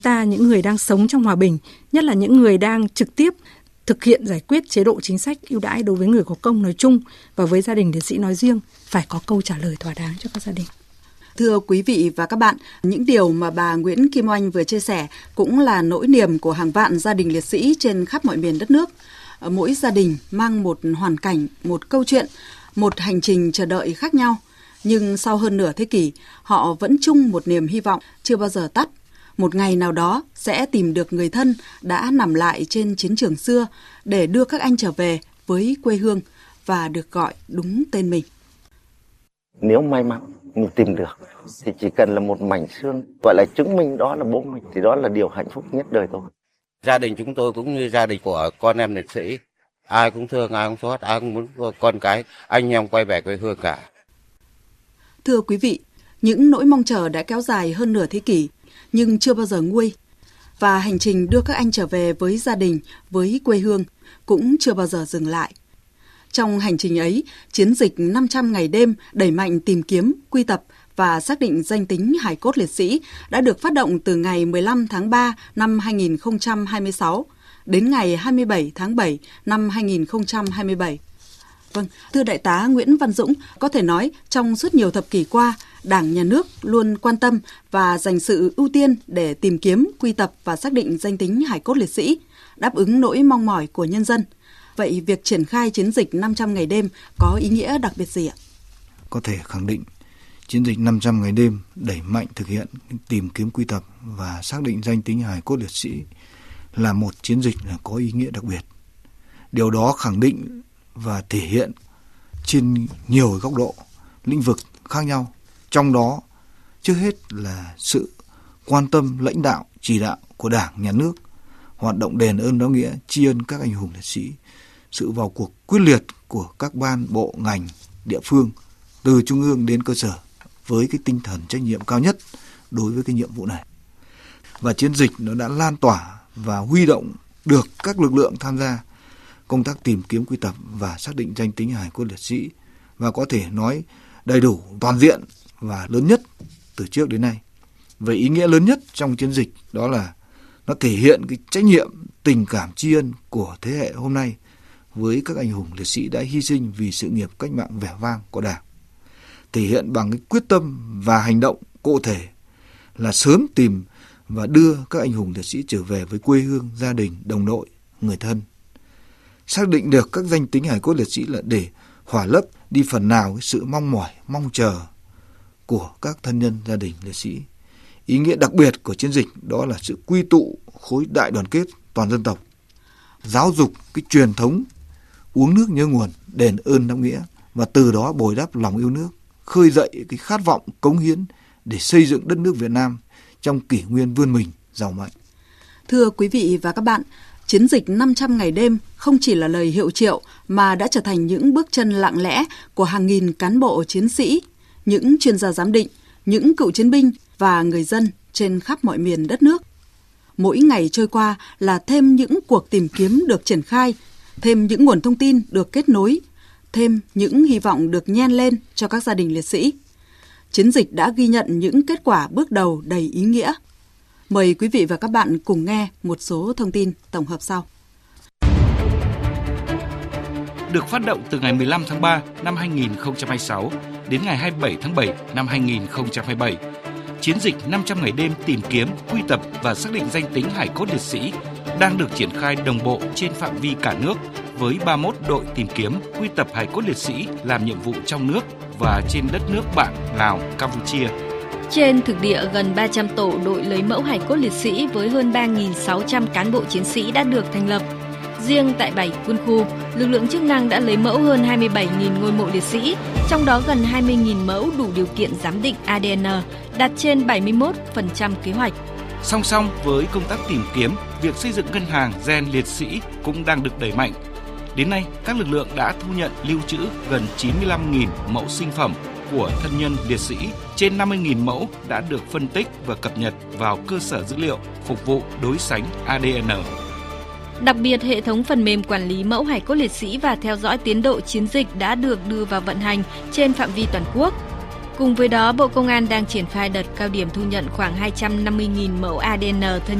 Ta những người đang sống trong hòa bình, nhất là những người đang trực tiếp thực hiện giải quyết chế độ chính sách ưu đãi đối với người có công nói chung và với gia đình liệt sĩ nói riêng, phải có câu trả lời thỏa đáng cho các gia đình. Thưa quý vị và các bạn, những điều mà bà Nguyễn Kim Oanh vừa chia sẻ cũng là nỗi niềm của hàng vạn gia đình liệt sĩ trên khắp mọi miền đất nước. Mỗi gia đình mang một hoàn cảnh, một câu chuyện, một hành trình chờ đợi khác nhau. Nhưng sau hơn nửa thế kỷ, họ vẫn chung một niềm hy vọng chưa bao giờ tắt. Một ngày nào đó sẽ tìm được người thân đã nằm lại trên chiến trường xưa để đưa các anh trở về với quê hương và được gọi đúng tên mình. Nếu may mắn mình tìm được thì chỉ cần là một mảnh xương gọi là chứng minh đó là bố mình thì đó là điều hạnh phúc nhất đời tôi. Gia đình chúng tôi cũng như gia đình của con em liệt sĩ, ai cũng thương, ai cũng xót, ai cũng muốn con cái anh em quay về quê hương cả. Thưa quý vị, những nỗi mong chờ đã kéo dài hơn nửa thế kỷ nhưng chưa bao giờ nguôi, và hành trình đưa các anh trở về với gia đình, với quê hương cũng chưa bao giờ dừng lại. Trong hành trình ấy, chiến dịch 500 ngày đêm đẩy mạnh tìm kiếm, quy tập và xác định danh tính hài cốt liệt sĩ đã được phát động từ ngày 15 tháng 3 năm 2026 đến ngày 27 tháng 7 năm 2027. Vâng, thưa Đại tá Nguyễn Văn Dũng, có thể nói trong suốt nhiều thập kỷ qua, Đảng, Nhà nước luôn quan tâm và dành sự ưu tiên để tìm kiếm, quy tập và xác định danh tính hài cốt liệt sĩ, đáp ứng nỗi mong mỏi của nhân dân. Vậy việc triển khai chiến dịch 500 ngày đêm có ý nghĩa đặc biệt gì ạ? Có thể khẳng định, chiến dịch 500 ngày đêm đẩy mạnh thực hiện tìm kiếm, quy tập và xác định danh tính hài cốt liệt sĩ là một chiến dịch có ý nghĩa đặc biệt. Điều đó khẳng định và thể hiện trên nhiều góc độ, lĩnh vực khác nhau. Trong đó, trước hết là sự quan tâm lãnh đạo, chỉ đạo của Đảng, Nhà nước, hoạt động đền ơn đáp nghĩa, tri ân các anh hùng liệt sĩ, sự vào cuộc quyết liệt của các ban, bộ, ngành, địa phương, từ trung ương đến cơ sở, với cái tinh thần trách nhiệm cao nhất đối với cái nhiệm vụ này. Và chiến dịch nó đã lan tỏa và huy động được các lực lượng tham gia công tác tìm kiếm, quy tập và xác định danh tính hài cốt liệt sĩ, và có thể nói đầy đủ, toàn diện và lớn nhất từ trước đến nay. Về ý nghĩa lớn nhất trong chiến dịch đó là nó thể hiện cái trách nhiệm, tình cảm tri ân của thế hệ hôm nay với các anh hùng liệt sĩ đã hy sinh vì sự nghiệp cách mạng vẻ vang của Đảng. Thể hiện bằng cái quyết tâm và hành động cụ thể là sớm tìm và đưa các anh hùng liệt sĩ trở về với quê hương, gia đình, đồng đội, người thân. Xác định được các danh tính hài cốt liệt sĩ là để khỏa lấp đi phần nào cái sự mong mỏi, mong chờ của các thân nhân gia đình liệt sĩ. Ý nghĩa đặc biệt của chiến dịch đó là sự quy tụ khối đại đoàn kết toàn dân tộc, giáo dục cái truyền thống uống nước nhớ nguồn, đền ơn đáp nghĩa, và từ đó bồi đắp lòng yêu nước, khơi dậy cái khát vọng cống hiến để xây dựng đất nước Việt Nam trong kỷ nguyên vươn mình giàu mạnh. Thưa quý vị và các bạn, chiến dịch 500 ngày đêm không chỉ là lời hiệu triệu mà đã trở thành những bước chân lặng lẽ của hàng nghìn cán bộ chiến sĩ, những chuyên gia giám định, những cựu chiến binh và người dân trên khắp mọi miền đất nước. Mỗi ngày trôi qua là thêm những cuộc tìm kiếm được triển khai, thêm những nguồn thông tin được kết nối, thêm những hy vọng được nhen lên cho các gia đình liệt sĩ. Chiến dịch đã ghi nhận những kết quả bước đầu đầy ý nghĩa. Mời quý vị và các bạn cùng nghe một số thông tin tổng hợp sau. Được phát động từ ngày 15 tháng 3 năm 2026 đến ngày 27 tháng 7 năm 2027, chiến dịch 500 ngày đêm tìm kiếm, quy tập và xác định danh tính hài cốt liệt sĩ đang được triển khai đồng bộ trên phạm vi cả nước với 31 đội tìm kiếm, quy tập hài cốt liệt sĩ làm nhiệm vụ trong nước và trên đất nước bạn Lào, Campuchia. Trên thực địa, gần 300 tổ đội lấy mẫu hài cốt liệt sĩ với hơn 3.600 cán bộ chiến sĩ đã được thành lập. Riêng tại 7 quân khu, lực lượng chức năng đã lấy mẫu hơn 27.000 ngôi mộ liệt sĩ, trong đó gần 20.000 mẫu đủ điều kiện giám định ADN, đạt trên 71% kế hoạch. Song song với công tác tìm kiếm, việc xây dựng ngân hàng gen liệt sĩ cũng đang được đẩy mạnh. Đến nay, các lực lượng đã thu nhận lưu trữ gần 95.000 mẫu sinh phẩm của thân nhân liệt sĩ, trên 50.000 mẫu đã được phân tích và cập nhật vào cơ sở dữ liệu phục vụ đối sánh ADN. Đặc biệt, hệ thống phần mềm quản lý mẫu hài cốt liệt sĩ và theo dõi tiến độ chiến dịch đã được đưa vào vận hành trên phạm vi toàn quốc. Cùng với đó, Bộ Công an đang triển khai đợt cao điểm thu nhận khoảng 250.000 mẫu ADN thân